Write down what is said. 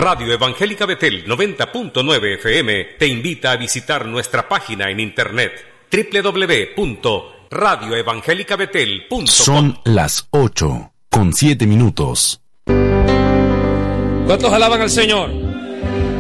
Radio Evangélica Betel 90.9 FM te invita a visitar nuestra página en internet www.radioevangelicabetel.com. Son las 8:07. ¿Cuántos alaban al Señor?